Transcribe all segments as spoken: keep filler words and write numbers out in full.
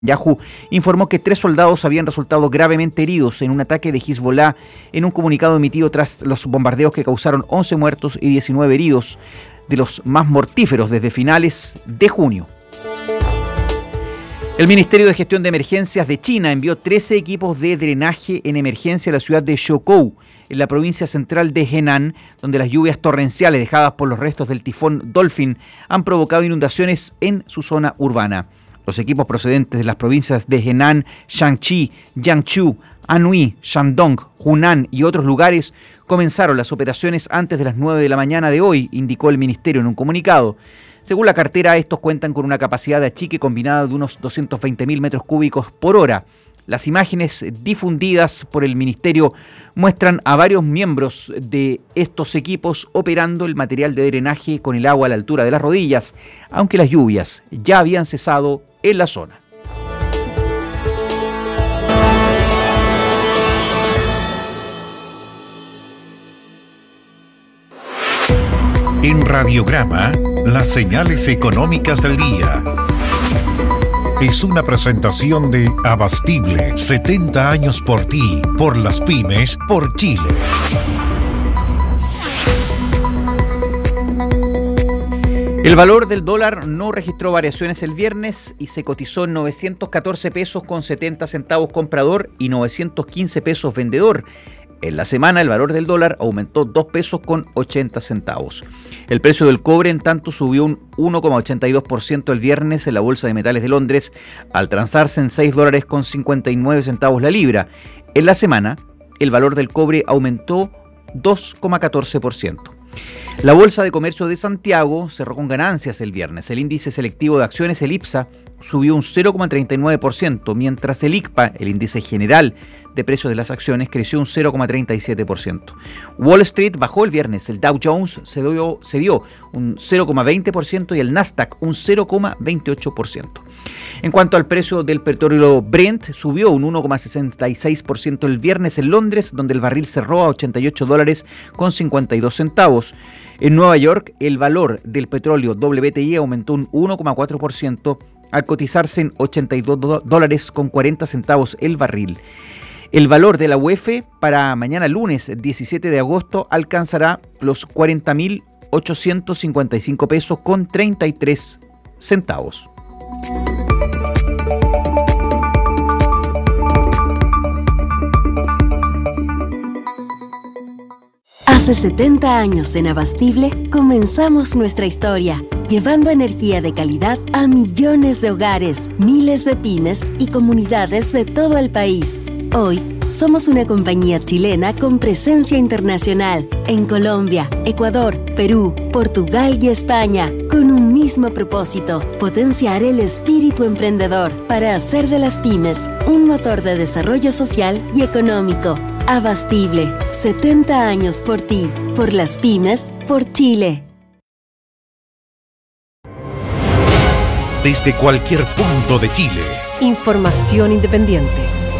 Yahoo informó que tres soldados habían resultado gravemente heridos en un ataque de Hezbollah en un comunicado emitido tras los bombardeos que causaron once muertos y diecinueve heridos, de los más mortíferos desde finales de junio. El Ministerio de Gestión de Emergencias de China envió trece equipos de drenaje en emergencia a la ciudad de Zhoukou, en la provincia central de Henan, donde las lluvias torrenciales dejadas por los restos del tifón Dolphin han provocado inundaciones en su zona urbana. Los equipos procedentes de las provincias de Henan, Shaanxi, Jiangsu, Anhui, Shandong, Hunan y otros lugares comenzaron las operaciones antes de las nueve de la mañana de hoy, indicó el ministerio en un comunicado. Según la cartera, estos cuentan con una capacidad de achique combinada de unos doscientos veinte mil metros cúbicos por hora. Las imágenes difundidas por el ministerio muestran a varios miembros de estos equipos operando el material de drenaje con el agua a la altura de las rodillas, aunque las lluvias ya habían cesado en la zona. En Radiograma, las señales económicas del día. Es una presentación de Abastible, setenta años por ti, por las pymes, por Chile. El valor del dólar no registró variaciones el viernes y se cotizó en novecientos catorce pesos con setenta centavos comprador y novecientos quince pesos vendedor. En la semana el valor del dólar aumentó dos pesos con ochenta centavos. El precio del cobre en tanto subió un uno coma ochenta y dos por ciento el viernes en la Bolsa de Metales de Londres al transarse en seis dólares con cincuenta y nueve centavos la libra. En la semana el valor del cobre aumentó dos coma catorce por ciento. La Bolsa de Comercio de Santiago cerró con ganancias el viernes. El índice selectivo de acciones, el IPSA, subió un cero coma treinta y nueve por ciento, mientras el I C P A, el índice general de precios de las acciones, creció un cero coma treinta y siete por ciento. Wall Street bajó el viernes, el Dow Jones cedió, cedió un cero coma veinte por ciento y el Nasdaq un cero coma veintiocho por ciento. En cuanto al precio del petróleo Brent, subió un uno coma sesenta y seis por ciento el viernes en Londres, donde el barril cerró a ochenta y ocho dólares con cincuenta y dos centavos. En Nueva York, el valor del petróleo W T I aumentó un uno coma cuatro por ciento al cotizarse en ochenta y dos dólares con cuarenta centavos el barril. El valor de la U E F para mañana lunes diecisiete de agosto alcanzará los cuarenta mil ochocientos cincuenta y cinco pesos con treinta y tres centavos. Hace setenta años en Abastible comenzamos nuestra historia, llevando energía de calidad a millones de hogares, miles de pymes y comunidades de todo el país. Hoy somos una compañía chilena con presencia internacional en Colombia, Ecuador, Perú, Portugal y España, con un mismo propósito: potenciar el espíritu emprendedor para hacer de las pymes un motor de desarrollo social y económico. Abastible, setenta años por ti, por las pymes, por Chile. Desde cualquier punto de Chile. Información independiente.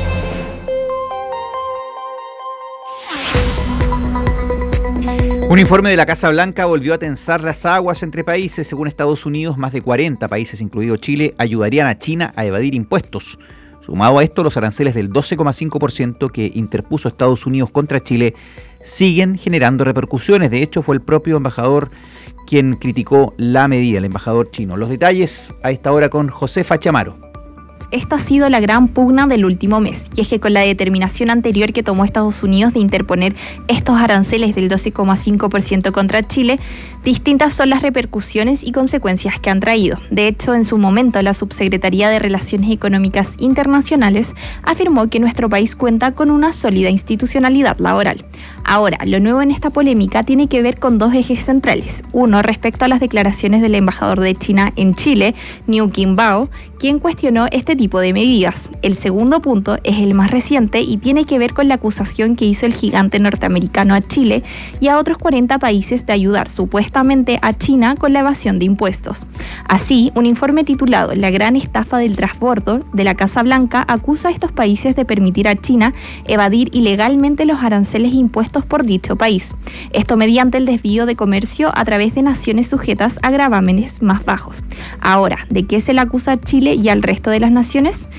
Un informe de la Casa Blanca volvió a tensar las aguas entre países. Según Estados Unidos, más de cuarenta países, incluido Chile, ayudarían a China a evadir impuestos. Sumado a esto, los aranceles del doce coma cinco por ciento que interpuso Estados Unidos contra Chile siguen generando repercusiones. De hecho, fue el propio embajador quien criticó la medida, el embajador chino. Los detalles a esta hora con Josefa Chamaro. Esta ha sido la gran pugna del último mes, y es que con la determinación anterior que tomó Estados Unidos de interponer estos aranceles del doce coma cinco por ciento contra Chile, distintas son las repercusiones y consecuencias que han traído. De hecho, en su momento, la Subsecretaría de Relaciones Económicas Internacionales afirmó que nuestro país cuenta con una sólida institucionalidad laboral. Ahora, lo nuevo en esta polémica tiene que ver con dos ejes centrales. Uno, respecto a las declaraciones del embajador de China en Chile, Niu Qingbao, quien cuestionó este tipo de medidas. El segundo punto es el más reciente y tiene que ver con la acusación que hizo el gigante norteamericano a Chile y a otros cuarenta países de ayudar supuestamente a China con la evasión de impuestos. Así, un informe titulado La gran estafa del transbordo de la Casa Blanca acusa a estos países de permitir a China evadir ilegalmente los aranceles impuestos por dicho país. Esto mediante el desvío de comercio a través de naciones sujetas a gravámenes más bajos. Ahora, ¿de qué se le acusa a Chile y al resto de las naciones exportaciones